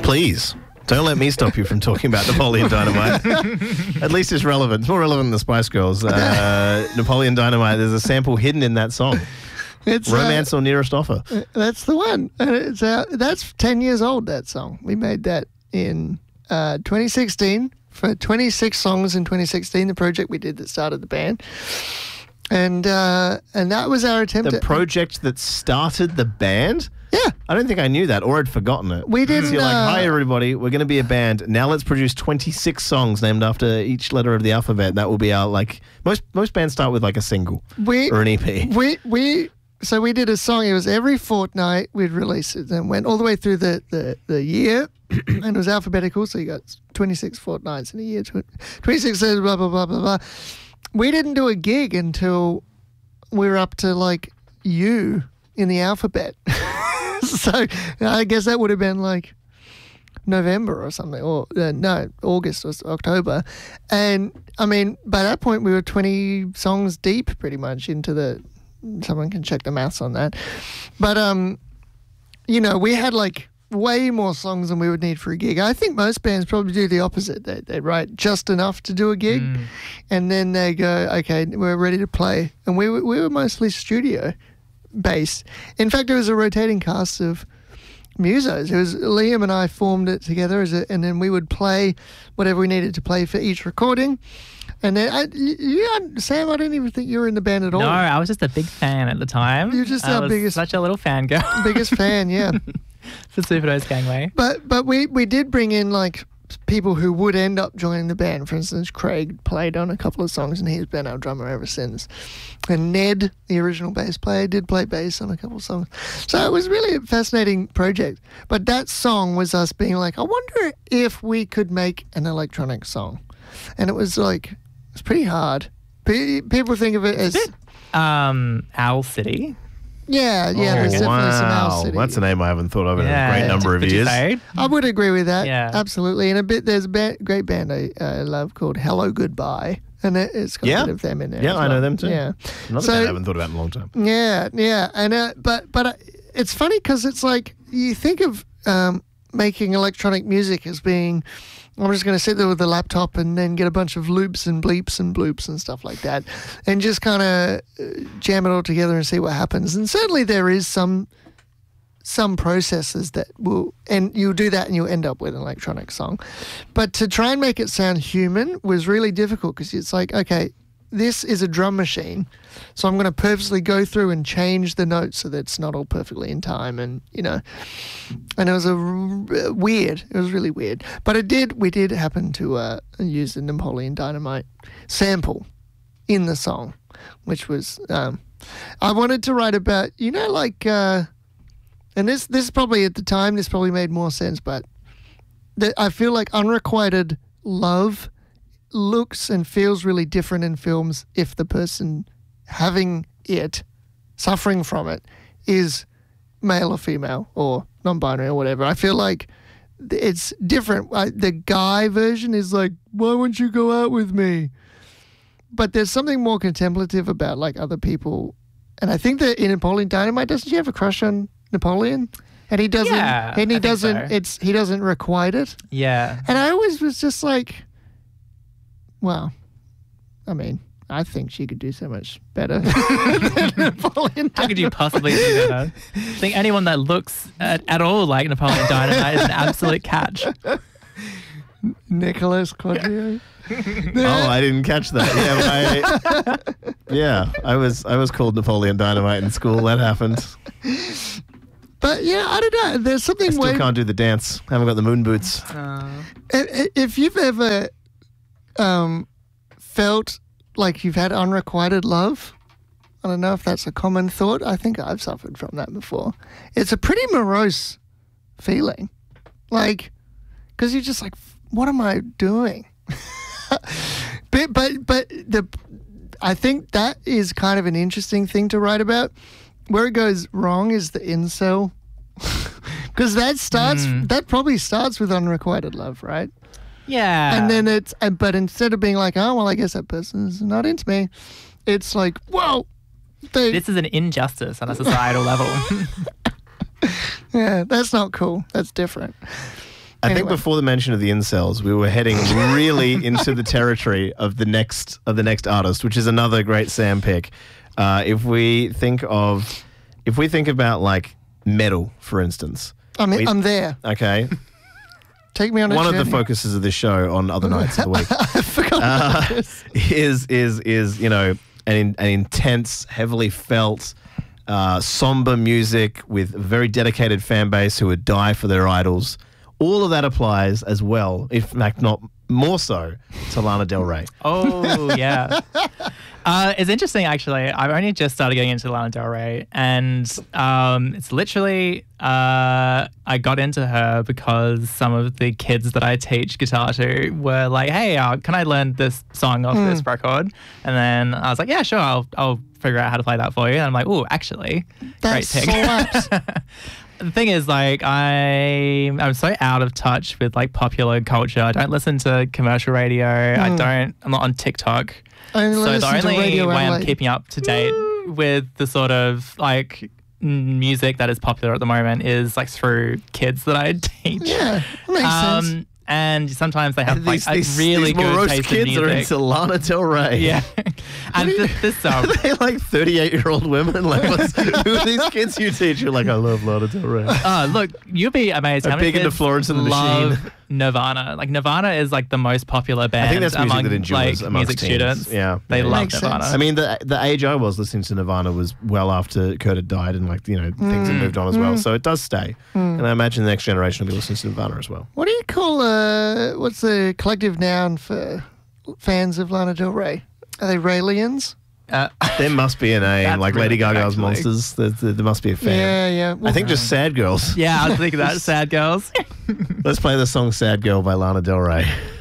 Please. Don't let me stop you from talking about Napoleon Dynamite. At least it's relevant. It's more relevant than the Spice Girls. Napoleon Dynamite, there's a sample hidden in that song. It's Romance or Nearest Offer. That's the one. And that's 10 years old, that song. We made that in 2016 for 26 songs in 2016, the project we did that started the band. And that was our attempt. The project that started the band? Yeah. I don't think I knew that or had forgotten it. We didn't. So you're like, hi, everybody. We're going to be a band. Now let's produce 26 songs named after each letter of the alphabet. That will be our, like, most bands start with, like, a single or an EP. So we did a song. It was every fortnight we'd release it and went all the way through the year. And it was alphabetical. So you got 26 fortnights in a year. 26 says blah, blah, blah, blah, blah. We didn't do a gig until we were up to, like, U in the alphabet. So I guess that would have been like November or something, or no, August or October. And I mean, by that point we were 20 songs deep pretty much into the, someone can check the maths on that. But, you know, we had like way more songs than we would need for a gig. I think most bands probably do the opposite. They write just enough to do a gig and then they go, okay, we're ready to play. And we were mostly studio based. In fact, it was a rotating cast of musos. It was Liam and I formed it together and then we would play whatever we needed to play for each recording. And then, Sam, I didn't even think you were in the band at all. No, I was just a big fan at the time. You're just our biggest, such a little fangirl. Biggest fan, yeah. For Supernose Gangway. But we did bring in like people who would end up joining the band. For instance, Craig played on a couple of songs and he's been our drummer ever since. And Ned, the original bass player, did play bass on a couple of songs. So it was really a fascinating project. But that song was us being like, I wonder if we could make an electronic song. And it was like, it's pretty hard. People think of it as Owl City. Yeah, there's definitely some Owl City. That's a name I haven't thought of in a great number of years. I would agree with that. Yeah. Absolutely. And there's a great band I love called Hello Goodbye. And it's got a bit of them in there. Yeah, I know them too. Yeah. Another band I haven't thought about in a long time. Yeah. And but it's funny because it's like you think of making electronic music as being, I'm just going to sit there with a laptop and then get a bunch of loops and bleeps and bloops and stuff like that and just kind of jam it all together and see what happens. And certainly there is some processes that will, and you'll do that and you'll end up with an electronic song. But to try and make it sound human was really difficult because it's like, okay, this is a drum machine, so I'm going to purposely go through and change the notes so that it's not all perfectly in time, and you know, and it was weird. It was really weird, but we did happen to use the Napoleon Dynamite sample in the song, which was I wanted to write about, you know, like, and this probably at the time this probably made more sense, but I feel like unrequited love looks and feels really different in films if the person having it, suffering from it, is male or female or non-binary or whatever. I feel like it's different. The guy version is like, why won't you go out with me? But there's something more contemplative about like other people. And I think that in Napoleon Dynamite, doesn't she have a crush on Napoleon? And he doesn't. Yeah, and he doesn't. So. He doesn't requite it. Yeah. And I always was just like, well, I mean, I think she could do so much better than Napoleon Dynamite. How could you possibly do that? I think anyone that looks at all like Napoleon Dynamite is an absolute catch. Nicholas Quadrio. Oh, I didn't catch that. Yeah, I was called Napoleon Dynamite in school. That happened. But yeah, I don't know. There's something. I still can't do the dance. I haven't got the moon boots. If you've ever felt like you've had unrequited love, I don't know if that's a common thought. I think I've suffered from that before. It's a pretty morose feeling, like, because you're just like, what am I doing? but I think that is kind of an interesting thing to write about. Where it goes wrong is the incel, because that probably starts with unrequited love, right? Yeah. And then but instead of being like, oh, well, I guess that person's not into me, it's like, whoa. This is an injustice on a societal level. Yeah, that's not cool. That's different. I think Anyway. before the mention of the incels, we were heading really into the territory of the next artist, which is another great Sam pick. If we think about like metal, for instance. I'm there. Okay. Take me on a One journey. of the focuses of this show on other nights of the week I forgot about this. is you know an intense, heavily felt, somber music with a very dedicated fan base who would die for their idols. All of that applies as well, if in fact not more so, to Lana Del Rey. Oh, yeah. It's interesting, actually. I've only just started getting into Lana Del Rey, and it's literally I got into her because some of the kids that I teach guitar to were like, "Hey, can I learn this song off this record?" And then I was like, "Yeah, sure. I'll figure out how to play that for you." And I'm like, "Oh, actually, That great pick." slaps. The thing is, like, I'm so out of touch with like popular culture. I don't listen to commercial radio. I'm not on TikTok. I only So listen the to only Radio way I'm Adelaide. keeping up to date with the sort of like music that is popular at the moment is like through kids that I teach. Yeah, that makes sense. And sometimes they have like These really good morose taste in kids are music. into Lana Del Rey. Yeah, and this Are they like 38-year-old women? Like, who are these kids you teach? You're like, I love Lana Del Rey. look, you'll be amazed how I'm many big into kids Florence and the love Machine. Nirvana. Like Nirvana is like the most popular band I think that's music among that endures like amongst music teens. students. Yeah. They Yeah. love Makes Nirvana. sense. I mean, the age I was listening to Nirvana was well after Kurt had died, and like things had moved on as well. So it does stay, and I imagine the next generation will be listening to Nirvana as well. What do you call what's the collective noun for fans of Lana Del Rey? Are they Raelians? There must be a name, That's like really Lady good, Gaga's actually. Monsters. There must be a fan. Yeah. I think just Sad Girls. Yeah, I was thinking that. Sad girls. Let's play the song "Sad Girl" by Lana Del Rey.